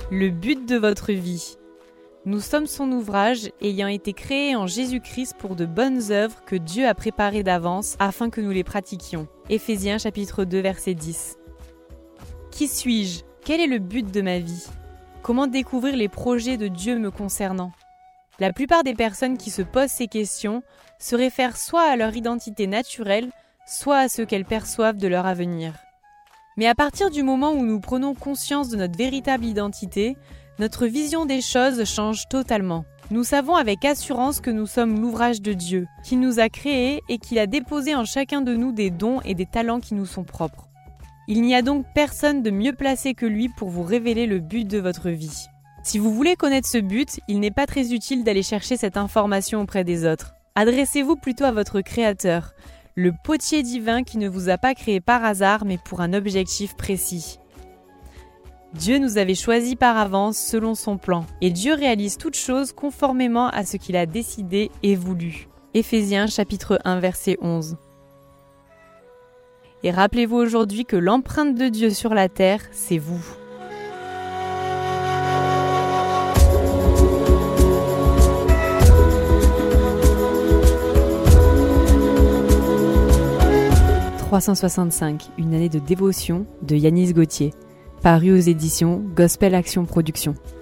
Le but de votre vie. Nous sommes son ouvrage ayant été créé en Jésus-Christ pour de bonnes œuvres que Dieu a préparées d'avance afin que nous les pratiquions. Éphésiens chapitre 2 verset 10. Qui suis-je ? Quel est le but de ma vie ? Comment découvrir les projets de Dieu me concernant ? La plupart des personnes qui se posent ces questions se réfèrent soit à leur identité naturelle, soit à ce qu'elles perçoivent de leur avenir. Mais à partir du moment où nous prenons conscience de notre véritable identité, notre vision des choses change totalement. Nous savons avec assurance que nous sommes l'ouvrage de Dieu, qu'il nous a créés et qu'il a déposé en chacun de nous des dons et des talents qui nous sont propres. Il n'y a donc personne de mieux placé que lui pour vous révéler le but de votre vie. Si vous voulez connaître ce but, il n'est pas très utile d'aller chercher cette information auprès des autres. Adressez-vous plutôt à votre Créateur, le potier divin qui ne vous a pas créé par hasard mais pour un objectif précis. Dieu nous avait choisis par avance selon son plan, et Dieu réalise toutes choses conformément à ce qu'il a décidé et voulu. Éphésiens chapitre 1 verset 11. Et rappelez-vous aujourd'hui que l'empreinte de Dieu sur la terre, c'est vous. « 365, une année de dévotion » de Yanis Gauthier, paru aux éditions Gospel Action Production.